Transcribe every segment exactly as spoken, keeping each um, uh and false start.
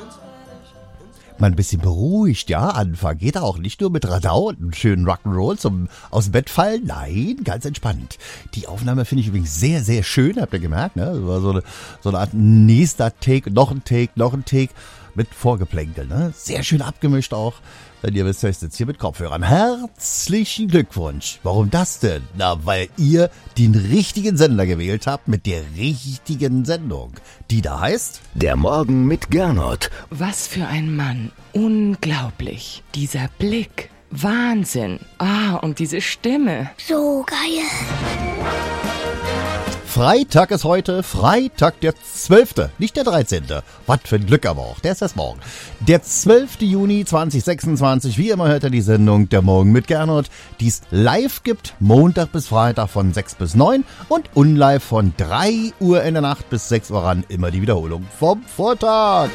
Mal ein bisschen beruhigt, ja, anfangen. Geht auch nicht nur mit Radau und einem schönen Rock'n'Roll zum aus dem Bett fallen. Nein, ganz entspannt. Die Aufnahme finde ich übrigens sehr, sehr schön, habt ihr gemerkt, ne? Das war so eine, so eine Art nächster Take, noch ein Take, noch ein Take mit Vorgeplänkel, ne? Sehr schön abgemischt auch. Denn ihr wisst ja, ich sitze hier mit Kopfhörern. Herzlichen Glückwunsch. Warum das denn? Na, weil ihr den richtigen Sender gewählt habt mit der richtigen Sendung. Die da heißt... Der Morgen mit Gernot. Was für ein Mann. Unglaublich. Dieser Blick. Wahnsinn. Ah, und diese Stimme. So geil. Freitag ist heute, Freitag der zwölfte, nicht der dreizehnte. Was für ein Glück aber auch, der ist erst morgen. Der zwölfte Juni zweitausendsechsundzwanzig, wie immer hört ihr die Sendung Der Morgen mit Gernot, die es live gibt, Montag bis Freitag von sechs bis neun und unlive von drei Uhr in der Nacht bis sechs Uhr ran, immer die Wiederholung vom Vortag.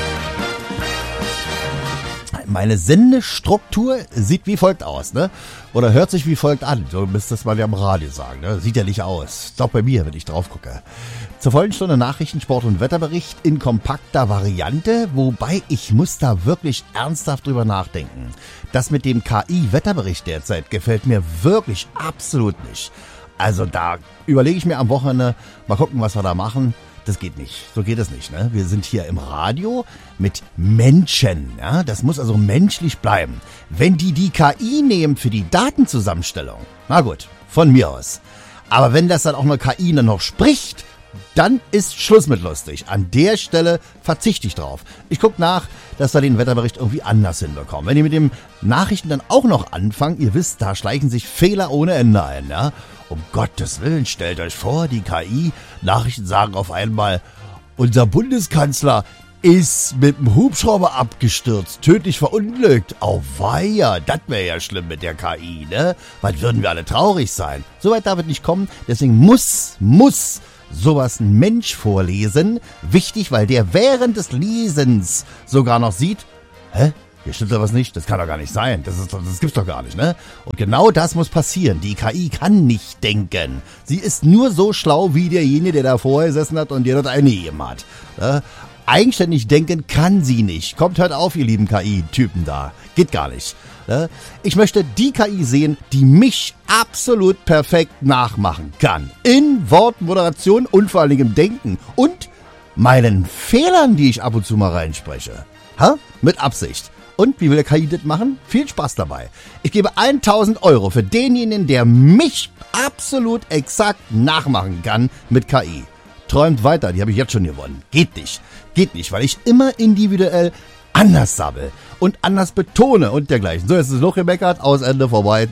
Meine Sendestruktur sieht wie folgt aus, ne? Oder hört sich wie folgt an. So müsst das mal ja am Radio sagen, ne? Sieht ja nicht aus. Doch bei mir, wenn ich drauf gucke. Zur vollen Stunde Nachrichten, Sport und Wetterbericht in kompakter Variante, wobei ich muss da wirklich ernsthaft drüber nachdenken. Das mit dem K I-Wetterbericht derzeit gefällt mir wirklich absolut nicht. Also da überlege ich mir am Wochenende, mal gucken, was wir da machen. Das geht nicht. So geht es nicht, ne? Wir sind hier im Radio mit Menschen, ja? Das muss also menschlich bleiben. Wenn die die K I nehmen für die Datenzusammenstellung, na gut, von mir aus. Aber wenn das dann auch eine K I dann noch spricht, dann ist Schluss mit lustig. An der Stelle verzichte ich drauf. Ich gucke nach, dass wir den Wetterbericht irgendwie anders hinbekommen. Wenn ihr mit den Nachrichten dann auch noch anfangt, ihr wisst, da schleichen sich Fehler ohne Ende ein, ja? Um Gottes Willen, stellt euch vor, die K I-Nachrichten sagen auf einmal, unser Bundeskanzler ist mit dem Hubschrauber abgestürzt, tödlich verunglückt. Auweia, das wäre ja schlimm mit der K I, ne? Was würden wir alle traurig sein? Soweit darf es nicht kommen, deswegen muss, muss sowas ein Mensch vorlesen. Wichtig, weil der während des Lesens sogar noch sieht, hä? Hier stimmt doch was nicht, das kann doch gar nicht sein, das, ist, das gibt's doch gar nicht, ne? Und genau das muss passieren, die K I kann nicht denken. Sie ist nur so schlau wie derjenige, der da vorher gesessen hat und der dort eingegeben hat. Ne? Eigenständig denken kann sie nicht. Kommt, hört auf, ihr lieben K I-Typen da. Geht gar nicht. Ne? Ich möchte die K I sehen, die mich absolut perfekt nachmachen kann. In Wort, Moderation und vor allen Dingen im Denken. Und meinen Fehlern, die ich ab und zu mal reinspreche. Ha? Mit Absicht. Und wie will der K I das machen? Viel Spaß dabei. Ich gebe tausend Euro für denjenigen, der mich absolut exakt nachmachen kann mit K I. Träumt weiter, die habe ich jetzt schon gewonnen. Geht nicht. Geht nicht, weil ich immer individuell anders sabbel und anders betone und dergleichen. So, jetzt ist es noch gemeckert, aus Ende vorbei.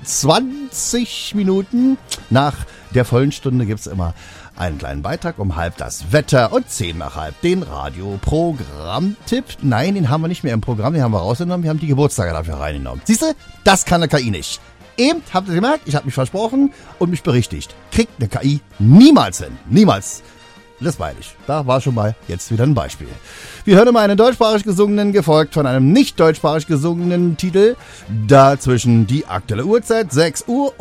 zwanzig Minuten nach der vollen Stunde gibt es immer einen kleinen Beitrag um halb das Wetter und zehn nach halb den Radioprogrammtipp. Nein, den haben wir nicht mehr im Programm, den haben wir rausgenommen, wir haben die Geburtstage dafür reingenommen. Siehst du, das kann eine K I nicht. Eben, habt ihr gemerkt, ich habe mich versprochen und mich berichtigt. Kriegt eine K I niemals hin. Niemals. Das meine ich. Da war schon mal jetzt wieder ein Beispiel. Wir hören immer einen deutschsprachig gesungenen, gefolgt von einem nicht deutschsprachig gesungenen Titel. Dazwischen die aktuelle Uhrzeit, sechs Uhr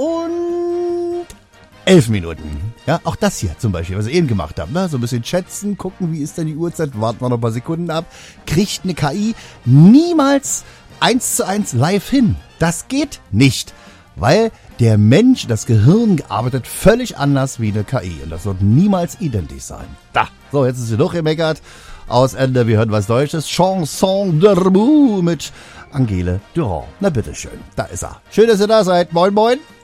und elf Minuten. Ja, auch das hier zum Beispiel, was ich eben gemacht habe. Ne? So ein bisschen schätzen, gucken, wie ist denn die Uhrzeit, warten wir noch ein paar Sekunden ab. Kriegt eine K I niemals eins zu eins live hin. Das geht nicht. Weil der Mensch, das Gehirn arbeitet völlig anders wie eine K I. Und das wird niemals identisch sein. Da, so, jetzt ist sie durchgemeckert. Aus Ende, wir hören was Deutsches. Chanson d'amour mit Angele Durand. Na bitteschön, da ist er. Schön, dass ihr da seid. Moin, moin.